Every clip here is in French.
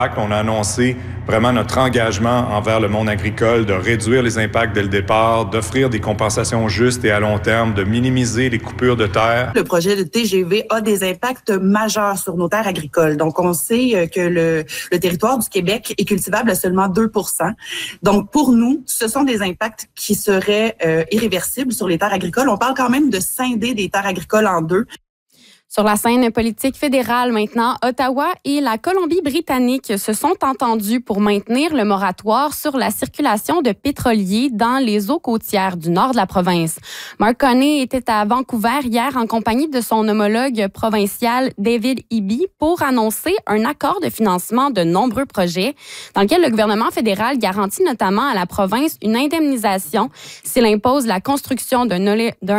On a annoncé vraiment notre engagement envers le monde agricole de réduire les impacts dès le départ, d'offrir des compensations justes et à long terme, de minimiser les coupures de terre. Le projet de TGV a des impacts majeurs sur nos terres agricoles. Donc, on sait que le territoire du Québec est cultivable à seulement 2%. Donc, pour nous, ce sont des impacts qui seraient irréversibles sur les terres agricoles. On parle quand même de scinder des terres agricoles en deux. Sur la scène politique fédérale maintenant, Ottawa et la Colombie-Britannique se sont entendus pour maintenir le moratoire sur la circulation de pétroliers dans les eaux côtières du nord de la province. Mark Carney était à Vancouver hier en compagnie de son homologue provincial David Eby pour annoncer un accord de financement de nombreux projets dans lequel le gouvernement fédéral garantit notamment à la province une indemnisation s'il impose la construction d'un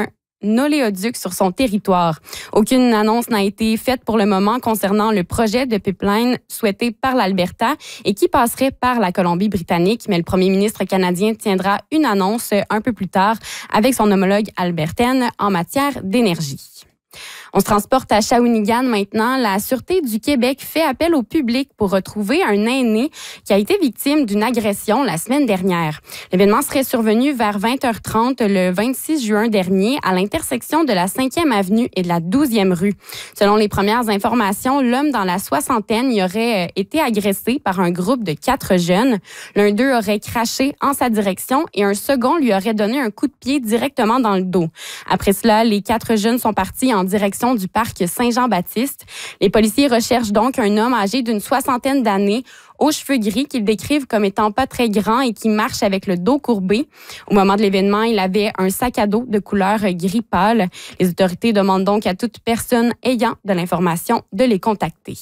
oléoduc sur son territoire. Aucune annonce n'a été faite pour le moment concernant le projet de pipeline souhaité par l'Alberta et qui passerait par la Colombie-Britannique, mais le premier ministre canadien tiendra une annonce un peu plus tard avec son homologue albertaine en matière d'énergie. On se transporte à Shawinigan maintenant. La Sûreté du Québec fait appel au public pour retrouver un aîné qui a été victime d'une agression la semaine dernière. L'événement serait survenu vers 20h30 le 26 juin dernier à l'intersection de la 5e avenue et de la 12e rue. Selon les premières informations, l'homme dans la soixantaine y aurait été agressé par un groupe de 4 jeunes. L'un d'eux aurait craché en sa direction et un second lui aurait donné un coup de pied directement dans le dos. Après cela, les 4 jeunes sont partis en direction du parc Saint-Jean-Baptiste. Les policiers recherchent donc un homme âgé d'une soixantaine d'années, aux cheveux gris, qu'ils décrivent comme étant pas très grand et qui marche avec le dos courbé. Au moment de l'événement, il avait un sac à dos de couleur gris pâle. Les autorités demandent donc à toute personne ayant de l'information de les contacter.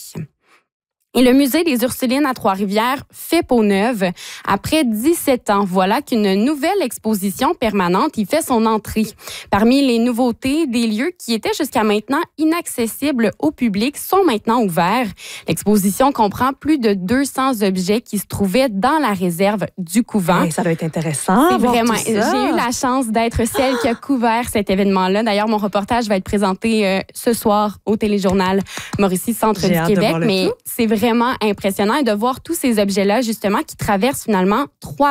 Et le musée des Ursulines à Trois-Rivières fait peau neuve. Après 17 ans, voilà qu'une nouvelle exposition permanente y fait son entrée. Parmi les nouveautés, des lieux qui étaient jusqu'à maintenant inaccessibles au public sont maintenant ouverts. L'exposition comprend plus de 200 objets qui se trouvaient dans la réserve du couvent. Hey, ça doit être intéressant. C'est vraiment. J'ai eu la chance d'être celle qui a couvert cet événement-là. D'ailleurs, mon reportage va être présenté ce soir au téléjournal Mauricie Centre du Québec. Mais c'est vraiment impressionnant et de voir tous ces objets-là, justement, qui traversent finalement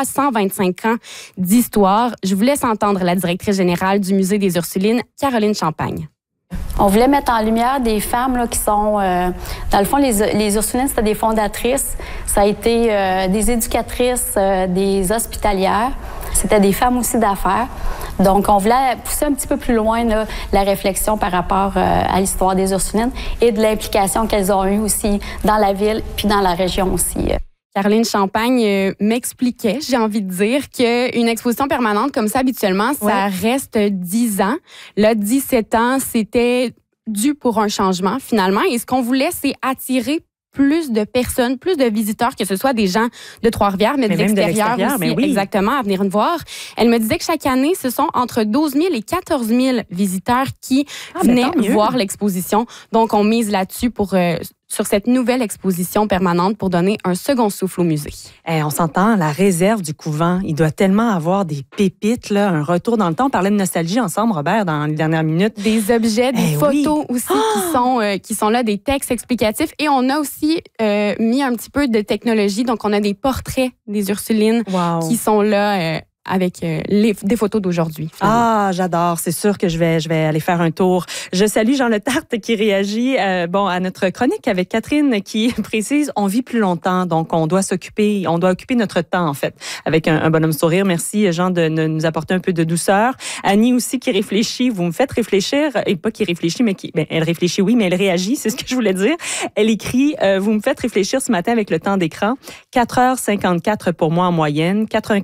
325 ans d'histoire. Je vous laisse entendre la directrice générale du Musée des Ursulines, Caroline Champagne. On voulait mettre en lumière des femmes là, qui sont... dans le fond, les Ursulines, c'était des fondatrices. Ça a été des éducatrices, des hospitalières. C'était des femmes aussi d'affaires. Donc, on voulait pousser un petit peu plus loin là, la réflexion par rapport à l'histoire des Ursulines et de l'implication qu'elles ont eue aussi dans la ville puis dans la région aussi. Caroline Champagne m'expliquait, j'ai envie de dire, qu'une exposition permanente comme ça, habituellement, ça reste 10 ans. Là, 17 ans, c'était dû pour un changement, finalement. Et ce qu'on voulait, c'est attirer plus de personnes, plus de visiteurs, que ce soit des gens de Trois-Rivières, mais de l'extérieur aussi, exactement, à venir nous voir. Elle me disait que chaque année, ce sont entre 12 000 et 14 000 visiteurs qui venaient voir l'exposition. Donc, on mise là-dessus pour... sur cette nouvelle exposition permanente pour donner un second souffle au musée. On s'entend, la réserve du couvent, il doit tellement avoir des pépites, là, un retour dans le temps. On parlait de nostalgie ensemble, Robert, dans les dernières minutes. Des objets, des photos aussi qui sont là, des textes explicatifs. Et on a aussi mis un petit peu de technologie. Donc, on a des portraits des Ursulines qui sont là avec des photos d'aujourd'hui. Ah, j'adore. C'est sûr que je vais aller faire un tour. Je salue Jean Le Tarte qui réagit à notre chronique avec Catherine qui précise on vit plus longtemps, donc on doit occuper notre temps en fait avec un bonhomme sourire. Merci Jean de nous apporter un peu de douceur. Annie aussi qui réfléchit. Vous me faites réfléchir et pas qui réfléchit mais elle réfléchit mais elle réagit. C'est ce que je voulais dire. Elle écrit vous me faites réfléchir ce matin avec le temps d'écran. 4h54 pour moi en moyenne.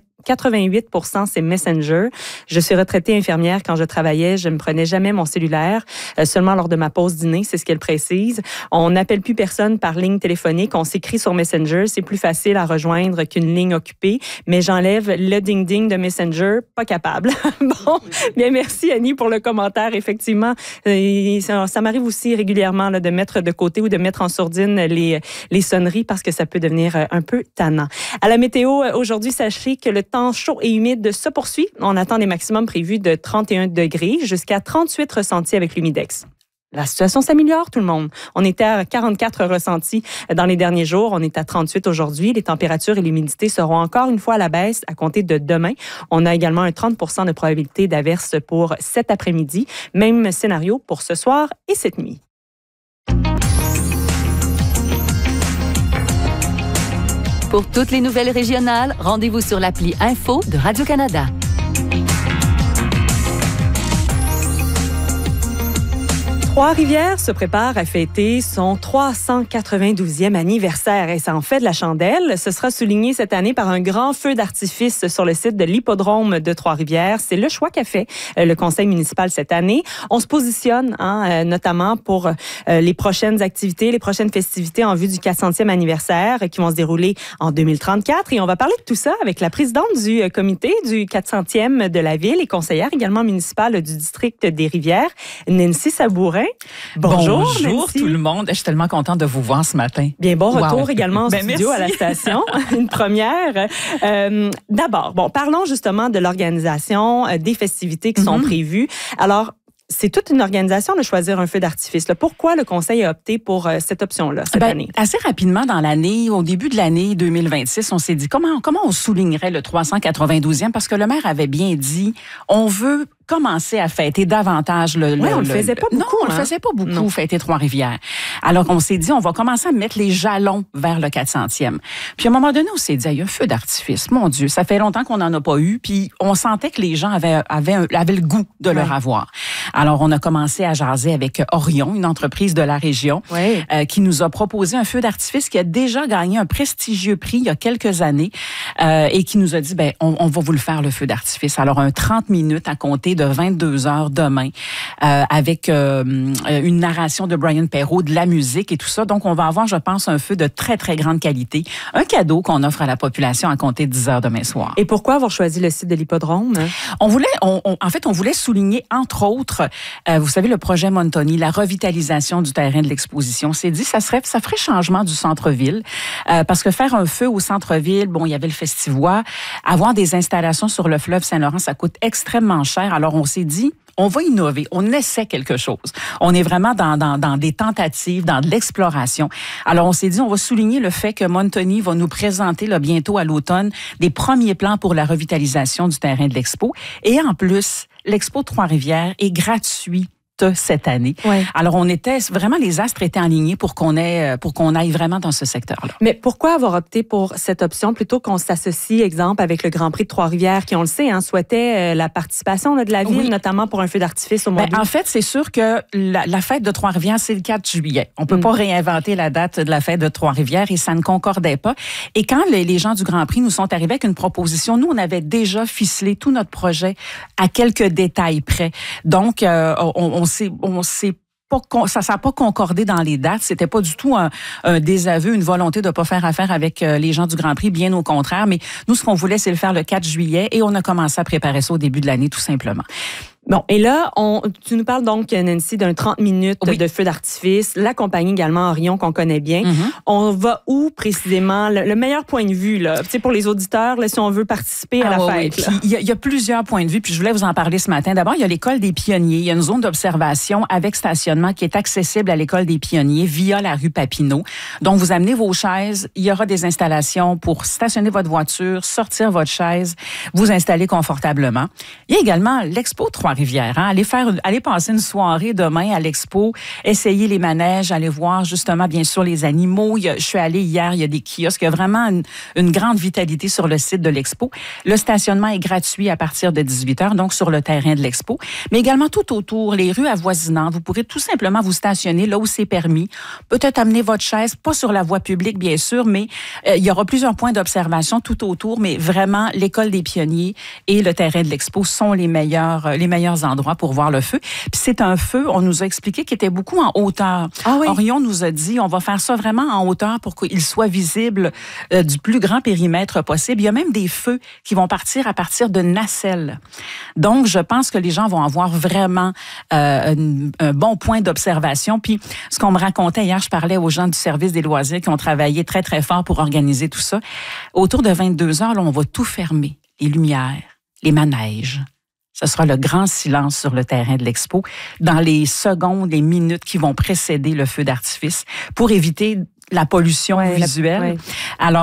88% c'est Messenger. Je suis retraitée infirmière. Quand je travaillais, je ne prenais jamais mon cellulaire, seulement lors de ma pause dîner, c'est ce qu'elle précise. On n'appelle plus personne par ligne téléphonique. On s'écrit sur Messenger. C'est plus facile à rejoindre qu'une ligne occupée, mais j'enlève le ding-ding de Messenger. Pas capable. Bon, bien merci Annie pour le commentaire. Effectivement, ça m'arrive aussi régulièrement là, de mettre de côté ou de mettre en sourdine les sonneries parce que ça peut devenir un peu tannant. À la météo, aujourd'hui, sachez que le temps chaud et humide se poursuit. On attend des maximums prévus de 31 degrés jusqu'à 38 ressentis avec l'humidex. la situation s'améliore, tout le monde. On était à 44 ressentis dans les derniers jours. On est à 38 aujourd'hui. Les températures et l'humidité seront encore une fois à la baisse à compter de demain. On a également un 30 % de probabilité d'averse pour cet après-midi. Même scénario pour ce soir et cette nuit. Pour toutes les nouvelles régionales, rendez-vous sur l'appli Info de Radio-Canada. Trois-Rivières se prépare à fêter son 392e anniversaire et ça en fait de la chandelle. Ce sera souligné cette année par un grand feu d'artifice sur le site de l'hippodrome de Trois-Rivières. C'est le choix qu'a fait le conseil municipal cette année. On se positionne notamment pour les prochaines activités, les prochaines festivités en vue du 400e anniversaire qui vont se dérouler en 2034. Et on va parler de tout ça avec la présidente du comité du 400e de la ville et conseillère également municipale du district des Rivières, Nancy Sabourin. Bonjour Nancy. Tout le monde. Je suis tellement contente de vous voir ce matin. Bien, bon retour également en studio merci. à la station. Une première. D'abord, parlons justement de l'organisation des festivités qui sont prévues. Alors, c'est toute une organisation de choisir un feu d'artifice. Pourquoi le conseil a opté pour cette option-là cette année? Assez rapidement dans l'année, au début de l'année 2026, on s'est dit comment on soulignerait le 392e parce que le maire avait bien dit on veut commencer à fêter davantage le... Oui, on le faisait pas beaucoup. Non, on le faisait pas beaucoup, fêter Trois-Rivières. Alors, on s'est dit, on va commencer à mettre les jalons vers le 400e. Puis, à un moment donné, on s'est dit, il y a un feu d'artifice. Mon Dieu, ça fait longtemps qu'on n'en a pas eu. Puis, on sentait que les gens avaient le goût de leur avoir. Alors, on a commencé à jaser avec Orion, une entreprise de la région, qui nous a proposé un feu d'artifice qui a déjà gagné un prestigieux prix il y a quelques années et qui nous a dit, on va vous le faire, le feu d'artifice. Alors, un 30 minutes à compter de 22 heures demain avec une narration de Brian Perrault, de la musique et tout ça. Donc, on va avoir, je pense, un feu de très, très grande qualité. Un cadeau qu'on offre à la population à compter de 10 heures demain soir. Et pourquoi avoir choisi le site de l'hippodrome? On voulait souligner, entre autres, vous savez, le projet Montoni, la revitalisation du terrain de l'exposition. On s'est dit, ça ferait changement du centre-ville. Parce que faire un feu au centre-ville, il y avait le Festivois. Avoir des installations sur le fleuve Saint-Laurent, ça coûte extrêmement cher. Alors, on s'est dit, on va innover, on essaie quelque chose. On est vraiment dans des tentatives, dans de l'exploration. Alors, on s'est dit, on va souligner le fait que Montoni va nous présenter là, bientôt à l'automne des premiers plans pour la revitalisation du terrain de l'expo. Et en plus, l'Expo Trois-Rivières est gratuit cette année. Ouais. Alors, les astres étaient alignés pour qu'on aille vraiment dans ce secteur-là. Mais pourquoi avoir opté pour cette option plutôt qu'on s'associe, exemple, avec le Grand Prix de Trois-Rivières, qui, on le sait, souhaitait la participation de la ville, notamment pour un feu d'artifice au mois d'août? En fait, c'est sûr que la fête de Trois-Rivières, c'est le 4 juillet. On peut pas réinventer la date de la fête de Trois-Rivières et ça ne concordait pas. Et quand les gens du Grand Prix nous sont arrivés avec une proposition, nous, on avait déjà ficelé tout notre projet à quelques détails près. Donc, ça n'a pas concordé dans les dates. C'était pas du tout un désaveu, une volonté de pas faire affaire avec les gens du Grand Prix, bien au contraire. Mais nous, ce qu'on voulait, c'est le faire le 4 juillet et on a commencé à préparer ça au début de l'année, tout simplement. Bon, et là, tu nous parles donc, Nancy, d'un 30 minutes de feu d'artifice, la compagnie également Orion qu'on connaît bien. On va où précisément? Le meilleur point de vue, là, pour les auditeurs, là, si on veut participer à la fête. Il y a plusieurs points de vue, puis je voulais vous en parler ce matin. D'abord, il y a l'école des Pionniers. Il y a une zone d'observation avec stationnement qui est accessible à l'école des Pionniers via la rue Papineau. Donc, vous amenez vos chaises, il y aura des installations pour stationner votre voiture, sortir votre chaise, vous installer confortablement. Il y a également l'Expo Trois-Rivières. Allez passer une soirée demain à l'Expo, essayer les manèges, aller voir justement, bien sûr, les animaux. Je suis allée hier, il y a des kiosques. Il y a vraiment une grande vitalité sur le site de l'Expo. Le stationnement est gratuit à partir de 18h, donc sur le terrain de l'Expo. Mais également tout autour, les rues avoisinantes. Vous pourrez tout simplement vous stationner là où c'est permis. Peut-être amener votre chaise, pas sur la voie publique, bien sûr, mais il y aura plusieurs points d'observation tout autour. Mais vraiment, l'école des Pionniers et le terrain de l'Expo sont les meilleurs endroits pour voir le feu. Puis c'est un feu, on nous a expliqué, qui était beaucoup en hauteur. Ah oui? Orion nous a dit, on va faire ça vraiment en hauteur pour qu'il soit visible du plus grand périmètre possible. Il y a même des feux qui vont partir à partir de nacelles. Donc, je pense que les gens vont avoir vraiment un bon point d'observation. Puis, ce qu'on me racontait hier, je parlais aux gens du service des loisirs qui ont travaillé très, très fort pour organiser tout ça. Autour de 22 heures, là, on va tout fermer. Les lumières, les manèges, Ce sera le grand silence sur le terrain de l'expo dans les secondes, les minutes qui vont précéder le feu d'artifice pour éviter la pollution visuelle. Alors,